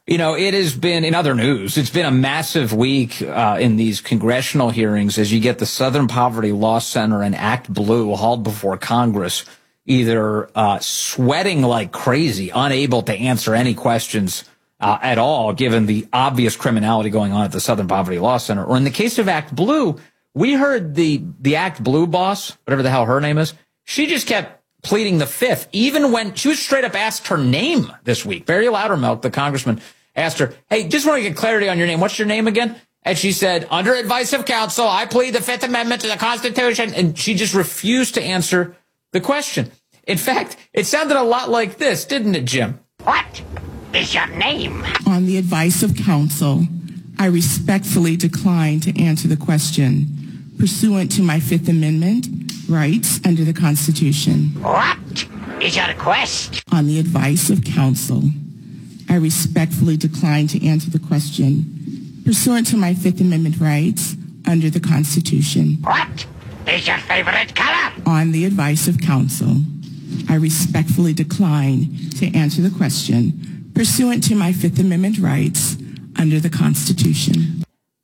It has been, in other news, it's been a massive week in these congressional hearings as you get the Southern Poverty Law Center and Act Blue hauled before Congress, either sweating like crazy, unable to answer any questions at all, given the obvious criminality going on at the Southern Poverty Law Center. Or in the case of Act Blue, we heard the Act Blue boss, whatever the hell her name is, she just kept pleading the fifth, even when she was straight up asked her name this week. Barry Loudermilk, the congressman, asked her, hey, just want to get clarity on your name. What's your name again? And she said, under advice of counsel, I plead the Fifth Amendment to the Constitution. And she just refused to answer the question. In fact, it sounded a lot like this, didn't it, Jim? What is your name? On the advice of counsel, I respectfully decline to answer the question pursuant to my Fifth Amendment rights under the Constitution. What is your request? On the advice of counsel, I respectfully decline to answer the question pursuant to my Fifth Amendment rights under the Constitution. What is your favorite color? On the advice of counsel, I respectfully decline to answer the question pursuant to my Fifth Amendment rights under the Constitution.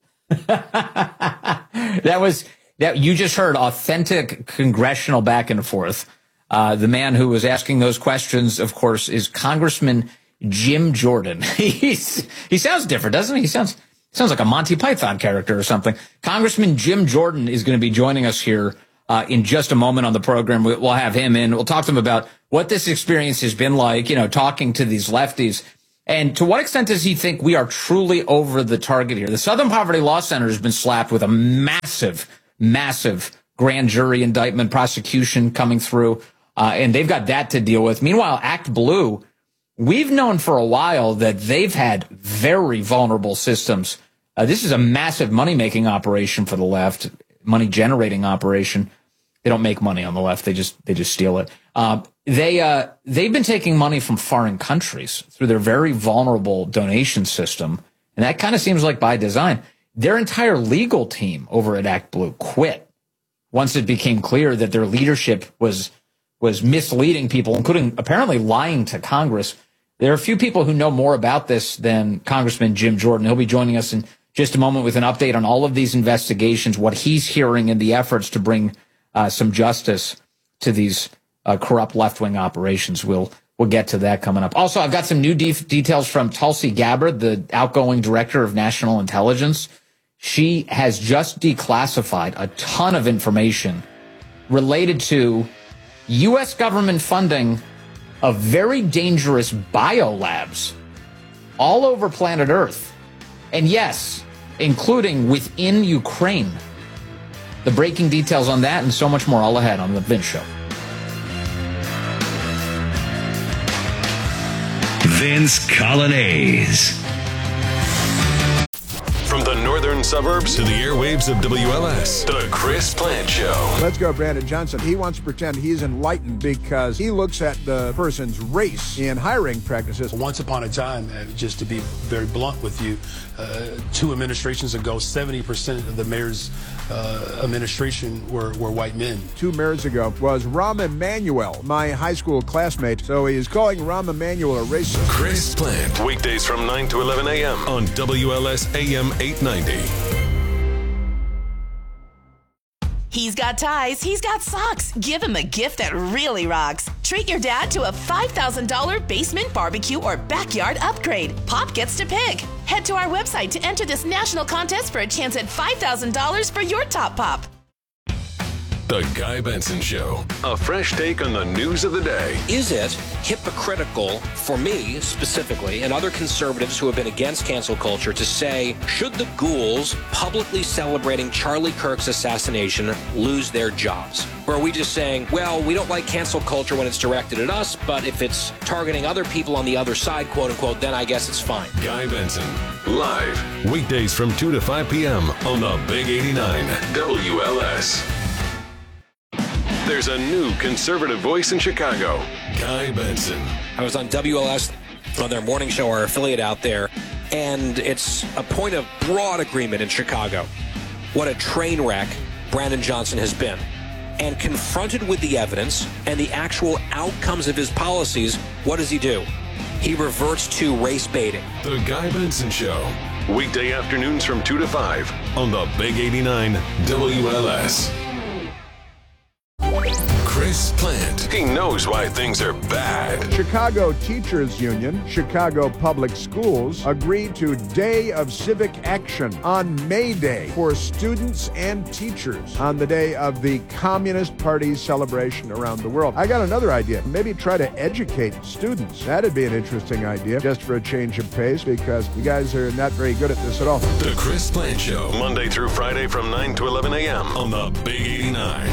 That you just heard authentic congressional back and forth. The man who was asking those questions, of course, is Congressman Jim Jordan. He sounds different, doesn't he? He sounds like a Monty Python character or something. Congressman Jim Jordan is going to be joining us here in just a moment on the program. We'll have him in. We'll talk to him about what this experience has been like, talking to these lefties. And to what extent does he think we are truly over the target here? The Southern Poverty Law Center has been slapped with a massive grand jury indictment prosecution coming through, and they've got that to deal with. Meanwhile, Act Blue, we've known for a while that they've had very vulnerable systems. This is a massive money-making operation for the left, money-generating operation. They don't make money on the left; they just steal it. They've been taking money from foreign countries through their very vulnerable donation system, and that kind of seems like by design. Their entire legal team over at Act Blue quit once it became clear that their leadership was misleading people, including apparently lying to Congress. There are a few people who know more about this than Congressman Jim Jordan. He'll be joining us in just a moment with an update on all of these investigations, what he's hearing in the efforts to bring some justice to these corrupt left-wing operations. We'll get to that coming up. Also, I've got some new details from Tulsi Gabbard, the outgoing director of national intelligence. She has just declassified a ton of information related to U.S. government funding of very dangerous biolabs all over planet Earth. And yes, including within Ukraine. The breaking details on that and so much more all ahead on The Vince Show. Vince Coglianese. From the northern suburbs to the airwaves of WLS, The Chris Plante Show. Let's go, Brandon Johnson. He wants to pretend he's enlightened because he looks at the person's race in hiring practices. Once upon a time, just to be very blunt with you, 2 administrations ago, 70% of the mayor's administration were white men. 2 mayors ago was Rahm Emanuel, my high school classmate. So he is calling Rahm Emanuel a racist. Chris Plante, weekdays from 9 to 11 a.m. on WLS AM 890. He's got ties, he's got socks. Give him a gift that really rocks. Treat your dad to a $5,000 basement barbecue or backyard upgrade. Pop gets to pick. Head to our website to enter this national contest for a chance at $5,000 for your top pop. The Guy Benson Show. A fresh take on the news of the day. Is it hypocritical for me specifically and other conservatives who have been against cancel culture to say, should the ghouls publicly celebrating Charlie Kirk's assassination lose their jobs? Or are we just saying, well, we don't like cancel culture when it's directed at us, but if it's targeting other people on the other side, quote unquote, then I guess it's fine. Guy Benson, live, weekdays from 2 to 5 p.m. on the Big 89 WLS. There's a new conservative voice in Chicago, Guy Benson. I was on WLS on their morning show, our affiliate out there, and it's a point of broad agreement in Chicago. What a train wreck Brandon Johnson has been. And confronted with the evidence and the actual outcomes of his policies, what does he do? he reverts to race baiting. The Guy Benson Show. Weekday afternoons from 2 to 5 on the Big 89 WLS. Chris Plant. He knows why things are bad. Chicago Teachers Union, Chicago Public Schools agreed to Day of Civic Action on May Day for students and teachers on the day of the Communist Party's celebration around the world. I got another idea. Maybe try to educate students. That'd be an interesting idea, just for a change of pace, because you guys are not very good at this at all. The Chris Plant Show, Monday through Friday from 9 to 11 a.m. on the Big 89.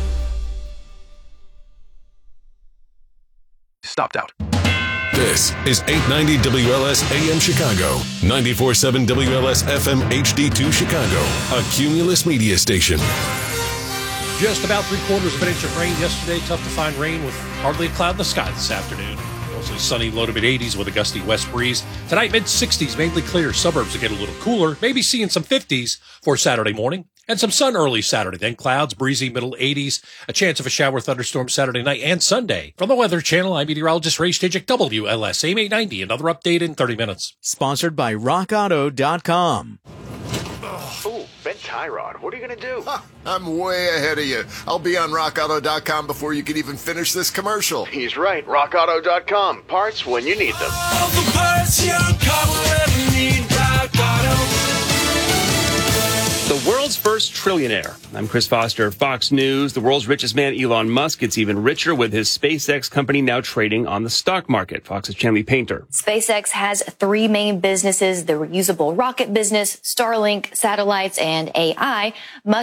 Stopped out. This is 890 WLS AM Chicago, 94.7 WLS FM HD2 Chicago, a Cumulus media station. Just about 3/4 of an inch of rain yesterday. Tough to find rain with hardly a cloud in the sky this afternoon. Also sunny, low to mid-80s with a gusty west breeze. Tonight, mid-60s, mainly clear. Suburbs will get a little cooler. Maybe seeing some 50s for Saturday morning. And some sun early Saturday. Then clouds, breezy, middle 80s. A chance of a shower thunderstorm Saturday night and Sunday. From the Weather Channel, I'm meteorologist Ray Stajic, WLS, AM 890. Another update in 30 minutes. Sponsored by RockAuto.com. Ooh, bent tie rod. What are you going to do? I'm way ahead of you. I'll be on RockAuto.com before you can even finish this commercial. He's right. RockAuto.com. Parts when you need them. All the parts your car will ever need. Rock Auto. The world's first trillionaire. I'm Chris Foster, Fox News. The world's richest man, Elon Musk, gets even richer with his SpaceX company now trading on the stock market. Fox's Chanley Painter. SpaceX has three main businesses: the reusable rocket business, Starlink, satellites, and AI. Musk